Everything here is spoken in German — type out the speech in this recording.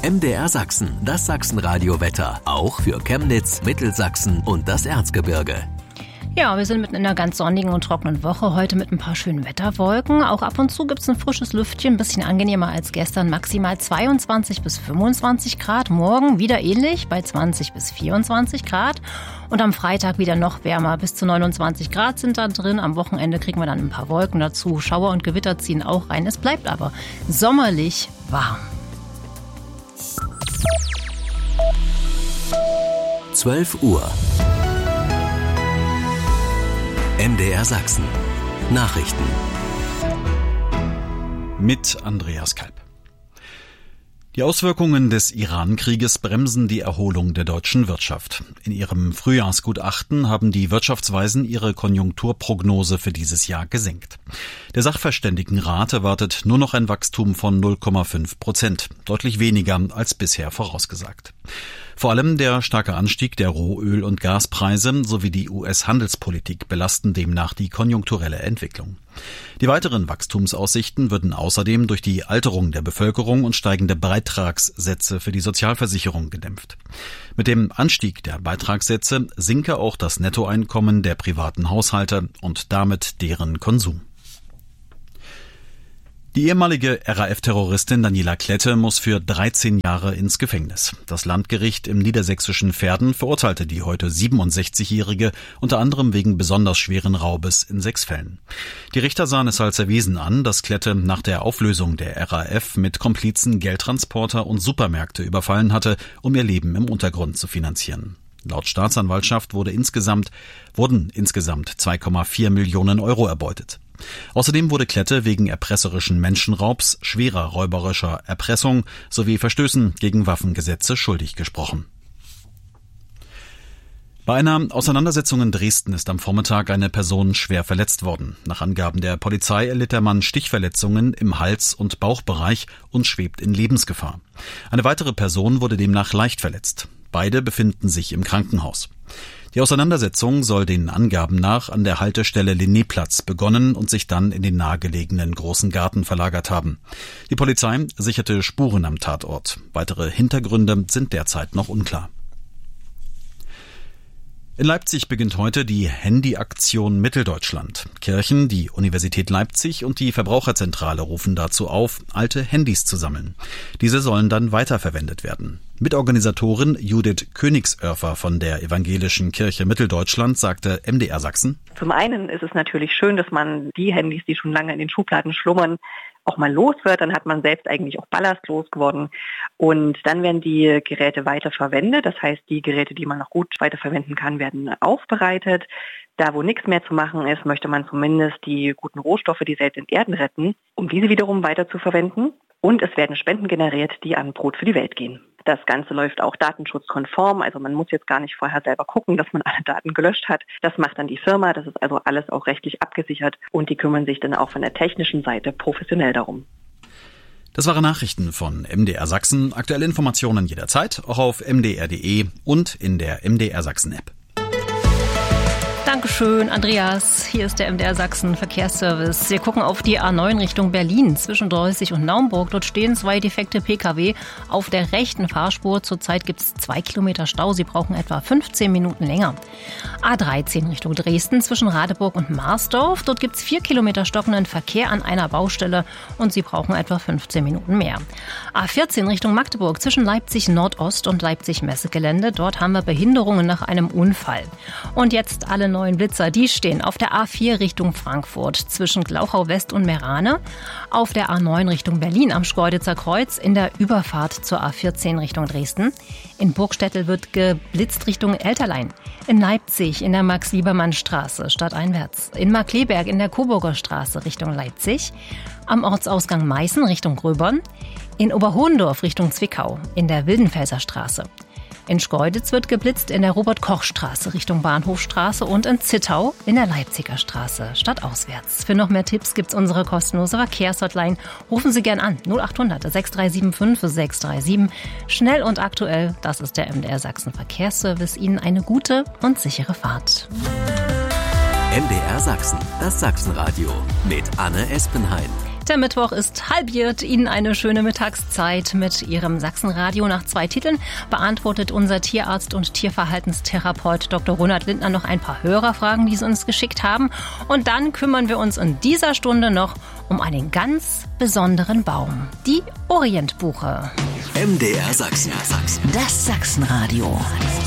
MDR Sachsen, das Sachsenradio-Wetter. Auch für Chemnitz, Mittelsachsen und das Erzgebirge. Ja, wir sind mitten in einer ganz sonnigen und trockenen Woche. Heute mit ein paar schönen Wetterwolken. Auch ab und zu gibt es ein frisches Lüftchen, ein bisschen angenehmer als gestern. Maximal 22 bis 25 Grad. Morgen wieder ähnlich bei 20 bis 24 Grad. Und am Freitag wieder noch wärmer. Bis zu 29 Grad sind da drin. Am Wochenende kriegen wir dann ein paar Wolken dazu. Schauer und Gewitter ziehen auch rein. Es bleibt aber sommerlich warm. 12 Uhr. MDR Sachsen. Nachrichten. Mit Andreas Kalb. Die Auswirkungen des Iran-Krieges bremsen die Erholung der deutschen Wirtschaft. In ihrem Frühjahrsgutachten haben die Wirtschaftsweisen ihre Konjunkturprognose für dieses Jahr gesenkt. Der Sachverständigenrat erwartet nur noch ein Wachstum von 0,5%, deutlich weniger als bisher vorausgesagt. Vor allem der starke Anstieg der Rohöl- und Gaspreise sowie die US-Handelspolitik belasten demnach die konjunkturelle Entwicklung. Die weiteren Wachstumsaussichten würden außerdem durch die Alterung der Bevölkerung und steigende Beitragssätze für die Sozialversicherung gedämpft. Mit dem Anstieg der Beitragssätze sinke auch das Nettoeinkommen der privaten Haushalte und damit deren Konsum. Die ehemalige RAF-Terroristin Daniela Klette muss für 13 Jahre ins Gefängnis. Das Landgericht im niedersächsischen Verden verurteilte die heute 67-Jährige unter anderem wegen besonders schweren Raubes in 6 Fällen. Die Richter sahen es als erwiesen an, dass Klette nach der Auflösung der RAF mit Komplizen Geldtransporter und Supermärkte überfallen hatte, um ihr Leben im Untergrund zu finanzieren. Laut Staatsanwaltschaft wurden insgesamt 2,4 Millionen Euro erbeutet. Außerdem wurde Klette wegen erpresserischen Menschenraubs, schwerer räuberischer Erpressung sowie Verstößen gegen Waffengesetze schuldig gesprochen. Bei einer Auseinandersetzung in Dresden ist am Vormittag eine Person schwer verletzt worden. Nach Angaben der Polizei erlitt der Mann Stichverletzungen im Hals- und Bauchbereich und schwebt in Lebensgefahr. Eine weitere Person wurde demnach leicht verletzt. Beide befinden sich im Krankenhaus. Die Auseinandersetzung soll den Angaben nach an der Haltestelle Linnéplatz begonnen und sich dann in den nahegelegenen großen Garten verlagert haben. Die Polizei sicherte Spuren am Tatort. Weitere Hintergründe sind derzeit noch unklar. In Leipzig beginnt heute die Handy-Aktion Mitteldeutschland. Kirchen, die Universität Leipzig und die Verbraucherzentrale rufen dazu auf, alte Handys zu sammeln. Diese sollen dann weiterverwendet werden. Mitorganisatorin Judith Königsörfer von der Evangelischen Kirche Mitteldeutschland sagte MDR Sachsen: Zum einen ist es natürlich schön, dass man die Handys, die schon lange in den Schubladen schlummern, auch mal los wird. Dann hat man selbst eigentlich auch ballastlos geworden. Und dann werden die Geräte weiter verwendet. Das heißt, die Geräte, die man noch gut weiterverwenden kann, werden aufbereitet. Da, wo nichts mehr zu machen ist, möchte man zumindest die guten Rohstoffe, die seltenen Erden retten, um diese wiederum weiter zu verwenden. Und es werden Spenden generiert, die an Brot für die Welt gehen. Das Ganze läuft auch datenschutzkonform, also man muss jetzt gar nicht vorher selber gucken, dass man alle Daten gelöscht hat. Das macht dann die Firma, das ist also alles auch rechtlich abgesichert und die kümmern sich dann auch von der technischen Seite professionell darum. Das waren Nachrichten von MDR Sachsen. Aktuelle Informationen jederzeit, auch auf mdr.de und in der MDR Sachsen App. Dankeschön, Andreas. Hier ist der MDR Sachsen Verkehrsservice. Wir gucken auf die A9 Richtung Berlin zwischen Dreußig und Naumburg. Dort stehen 2 defekte Pkw auf der rechten Fahrspur. Zurzeit gibt es 2 Kilometer Stau. Sie brauchen etwa 15 Minuten länger. A13 Richtung Dresden zwischen Radeburg und Marsdorf. Dort gibt es 4 Kilometer stockenden Verkehr an einer Baustelle und Sie brauchen etwa 15 Minuten mehr. A14 Richtung Magdeburg zwischen Leipzig Nordost und Leipzig Messegelände. Dort haben wir Behinderungen nach einem Unfall. Und jetzt alle neuen Blitzer, die stehen auf der A4 Richtung Frankfurt zwischen Glauchau West und Merane, auf der A9 Richtung Berlin am Schkeuditzer Kreuz, in der Überfahrt zur A14 Richtung Dresden. In Burgstädtel wird geblitzt Richtung Elterlein. In Leipzig in der Max-Liebermann-Straße stadteinwärts. In Markkleeberg in der Coburger Straße Richtung Leipzig. Am Ortsausgang Meißen Richtung Gröbern. In Oberhohendorf Richtung Zwickau in der Wildenfelser Straße. In Schkeuditz wird geblitzt in der Robert-Koch-Straße Richtung Bahnhofstraße und in Zittau in der Leipziger Straße stadtauswärts. Für noch mehr Tipps gibt's unsere kostenlose Verkehrshotline. Rufen Sie gern an 0800 6375 637. Schnell und aktuell, das ist der MDR Sachsen Verkehrsservice. Ihnen eine gute und sichere Fahrt. MDR Sachsen, das Sachsenradio mit Anne Espenhain. Der Mittwoch ist halbiert. Ihnen eine schöne Mittagszeit mit Ihrem Sachsenradio. Nach 2 Titeln beantwortet unser Tierarzt und Tierverhaltenstherapeut Dr. Ronald Lindner noch ein paar Hörerfragen, die Sie uns geschickt haben. Und dann kümmern wir uns in dieser Stunde noch um einen ganz besonderen Baum, die Orientbuche. MDR Sachsen. Das Sachsenradio.